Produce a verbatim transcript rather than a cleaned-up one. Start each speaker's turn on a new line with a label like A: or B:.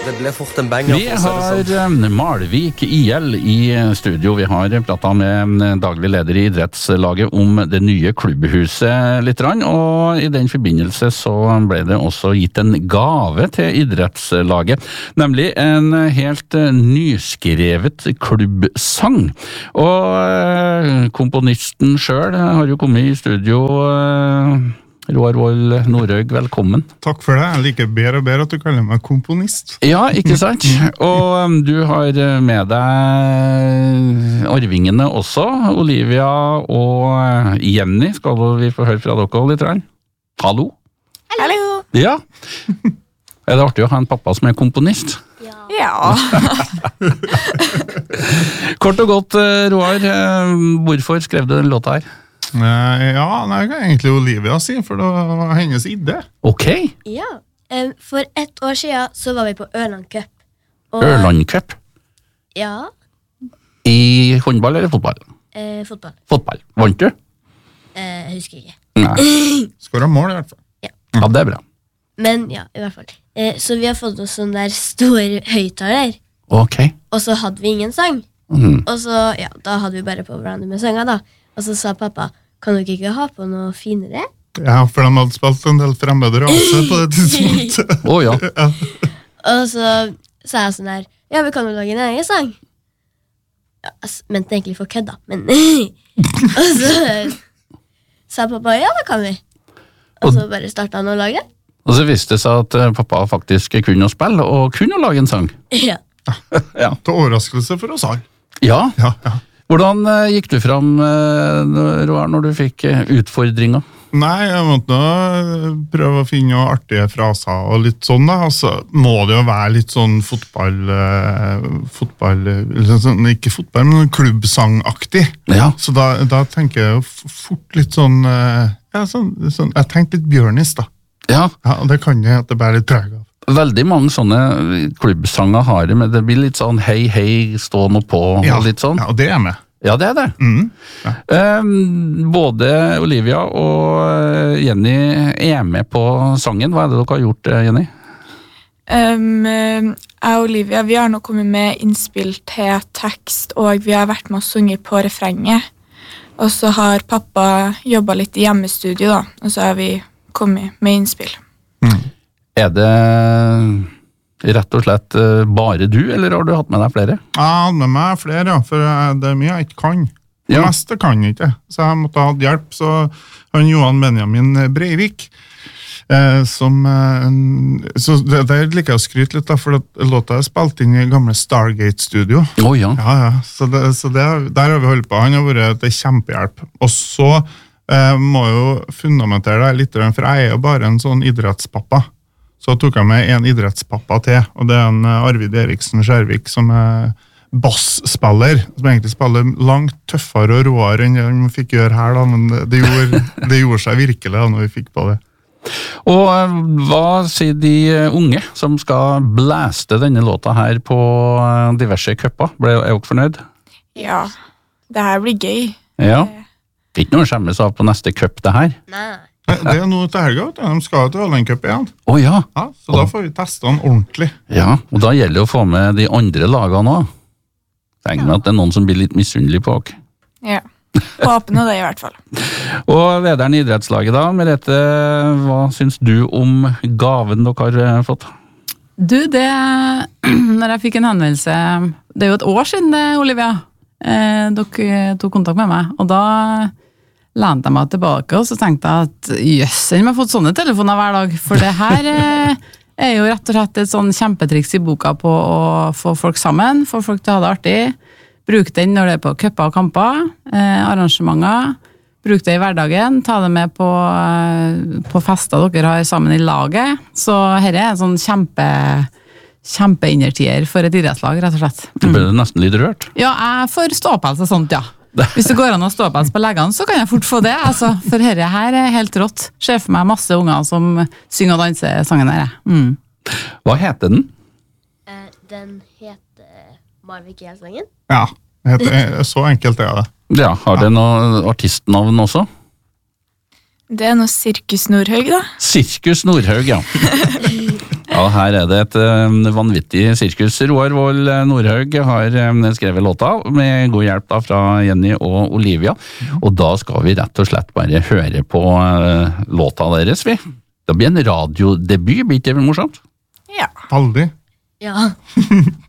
A: Det ble fort en banger.
B: Vi har Malvik I L i studio. Vi har pratet med daglig leder I idrettslaget om det nye klubbhuset litt, og i den forbindelse så ble det også gitt en gave til idrettslaget, nemlig en helt nyskrevet klubbsang. Og komponisten selv har jo kommet I studio. Roar Vold Nordhaug, velkommen.
C: Takk for det. Jeg liker bedre og bedre at du kaller meg komponist.
B: Ja, ikke sant? Og du har med deg arvingene også, Olivia og Jenny. Skal vi få høre fra dere litt? Hallo?
D: Hallo!
B: Ja. Er det artig å ha en pappa som er komponist?
D: Ja. Ja.
B: Kort og godt, Roar, hvorfor skrev du den låta her?
C: Ja, det kan egentlig Olivia si, for det var hennes idé.
B: Ok.
D: Ja, um, for ett år siden så var vi på Ørland Cup. Og,
B: Ørland Cup?
D: Ja.
B: I håndball eller fotball?
D: Eh, fotball.
B: Fotball. Vant du?
D: Eh, jeg husker ikke.
B: Nei.
C: Skåret mål I hvert fall.
D: Ja.
B: Ja, det er bra.
D: Men ja, I hvert fall. Eh, så vi har fått oss sånn der stor høyttaler.
B: Ok.
D: Og så hadde vi ingen sang.
B: Mm.
D: Og så, ja, da hadde vi bare på hverandre med sanger da. Og så sa pappa, kan dere ikke ha på noe finere?
C: Ja, for de hadde spilt en del fremmede rase på det tidspunktet.
B: Å ja.
C: Ja.
D: Og så sa jeg sånn her, ja, vi kan jo lage en egen sang. Ja, jeg mente egentlig for kødda, men... og så sa pappa, ja, det kan vi. Og så bare startet han å lage det.
B: Og så viste det seg at pappa faktisk kunne spille, og kunne lage en sang.
D: Ja.
B: Ja.
C: Til overraskelse for oss alle.
B: Ja.
C: Ja, ja.
B: Hvordan uh, gikk du fram, uh, Roar, når du fikk uh, utfordringer?
C: Nei, jeg måtte nå prøve å finne noen artige fraser og litt sånn da. Altså, må det jo være litt sånn fotball, uh, fotball, sånn, ikke fotball, men klubbsangaktig.
B: Ja.
C: Så da, da tenker jeg jo fort litt sånn, uh, ja, sånn, sånn, jeg tenkte litt Bjørnis da.
B: Ja.
C: Ja, og det kan jeg at det bærer litt preg av.
B: Veldig mange sånne klubbsanger har det, men det blir litt sånn hei, hei, stå nå på,
C: Ja,
B: og litt sånn.
C: ja, og det er med.
B: Ja, det er det.
C: Mm. Ja.
B: Um, både Olivia og Jenny er med på sangen. Hva er det dere har gjort, Jenny?
E: Um, jeg og Olivia, vi har nå kommet med innspill til tekst, og vi har vært med å synge på refrenget. Og så har pappa jobbet litt I hjemmestudio, da, og så har vi kommet med innspill.
C: Mm.
B: Er det rett og slett bare du, eller har du hatt med deg flere?
C: Jeg hadde med meg flere, ja, for det er mye jeg ikke kan. Det
B: Ja.
C: meste kan jeg ikke, så jeg måtte ha hatt hjelp. Så han Johan Benjamin Breivik, eh, som eh, så det, det liker jeg å skryte litt da, for at låta er spilt inn I gamle Stargate-studio.
B: Å ja.
C: Ja, ja, så, det, så det, der har vi holdt på. Han har vært til kjempehjelp. Og så eh, må jeg jo fundamentere det litt, for jeg er jo bare en sånn idrettspappa. Så tok jeg med en idrettspappa til, og det er en Arvid Eriksen Skjærvik som er bassspiller, som egentlig spiller langt tøffere og råere enn det vi fikk gjøre her, da, men det, det, gjorde, det gjorde seg virkelig da, når vi fikk på det.
B: Og uh, hva sier de unge som skal blæste denne låta her på uh, diverse køpper? Ble er dere fornøyd?
E: Ja, det her blir gøy.
B: Ja. Det er ikke noe å skjemmes av på neste køpp det her.
D: Nei.
C: Det er noe til helga, vet du. De skal til Ørland Cup igjen.
B: Å ja.
C: Ja, så da får vi teste den ordentlig.
B: Ja, og da gjelder det å få med de andre lagene også. Tenk meg at det er noen som blir litt misunnelig på dere.
E: Ja, håper nå det I hvert fall.
B: Og lederen I idrettslaget da, Merete, hva syns du om gaven dere har fått?
F: Du, det, når jeg fikk en henvendelse, det er jo et år siden, Olivia, eh, dere tok kontakt med meg, og da lente jeg meg tilbake, og så tenkte jeg at jøss, jeg har fått sånne telefoner hver dag, for det her eh, er jo rett og slett et sånn kjempetriks I boka på å få folk sammen, få folk til å ha det artig, bruk den når det er på køpper og kamper, eh, arrangementer, bruk det I hverdagen, ta det med på, eh, på fester dere har sammen I laget, så her er en sånn kjempe, kjempeinnertier for et idrettslag, rett og slett.
B: Du ble nesten litt rørt.
F: Ja, jeg får ståpels og sånt, ja. Hvis det går an å stå på på leggene, så kan jeg fort få det, altså, for dette her er helt rått. Ser for meg masse unger som synger og danser sangen her. Mm.
B: Hva heter den?
D: Eh, den heter Malvik I L-sangen.
C: Ja, det heter, så enkelt er det.
B: Ja, har det noe artistnavn også?
E: Det er noe Sirkus Nordhaug, da.
B: Sirkus Nordhaug, ja. Ja, her er det et um, vanvittig sirkus. Roar Vold Nordhaug har um, skrevet låta med god hjelp da fra Jenny og Olivia, og da skal vi rett og slett bare høre på uh, låta deres, vi. Det blir en radiodebut, blir ikke det morsomt?
E: Ja.
C: Aldri.
D: Ja.